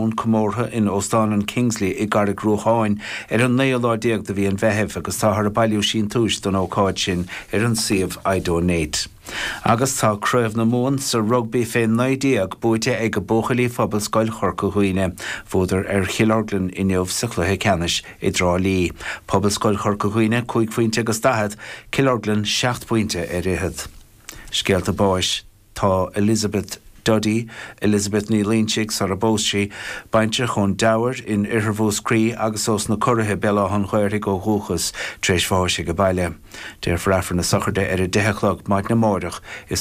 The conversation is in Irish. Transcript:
Món Comórtha in Óstán an Kingsley I Garda Grúcháin an 9 díag de bhí an bheitheh agus tá ar a bailú sin túis don ócáid sin an siomh Idónéid. Agus tá cruimh na mún sa rugby féin 9 díag buaite ag go bóchalí phobal scoil chorca chuoine fódar Chilarglan I neamh sa chluthe ceannis I Drálí. Phobal scoil chorca chuoine 5 pointe agus 10, Chilarglan 7 pointe réithid. Scialta báis tá Elizabeth Duddy, Elizabeth Ní Línchig sa rabósí baintre chun dawer in Irvós Crí agus os na corthe bella an chuirigh ó thuchas tréis fáise go baile. Déir frafar na sacharde 10 maid na mórach is